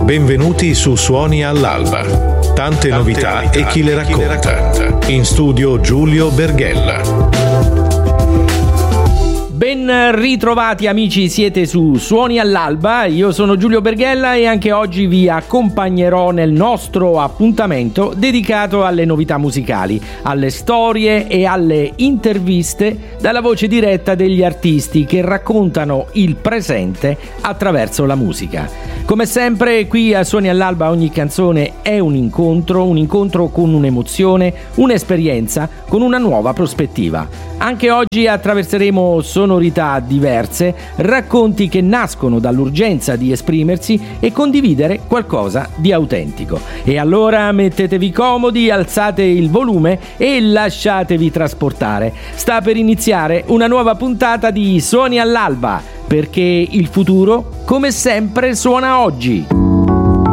Benvenuti su Suoni all'Alba. Tante novità e chi le racconta. In studio Giulio Berghella. Ben ritrovati amici, siete su Suoni all'Alba, io sono Giulio Berghella e anche oggi vi accompagnerò nel nostro appuntamento dedicato alle novità musicali, alle storie e alle interviste dalla voce diretta degli artisti che raccontano il presente attraverso la musica. Come sempre qui a Suoni all'Alba ogni canzone è un incontro con un'emozione, un'esperienza, con una nuova prospettiva. Anche oggi attraverseremo sonorità diverse, racconti che nascono dall'urgenza di esprimersi e condividere qualcosa di autentico. E allora mettetevi comodi, alzate il volume e lasciatevi trasportare. Sta per iniziare una nuova puntata di Suoni all'Alba, perché il futuro, come sempre, suona oggi.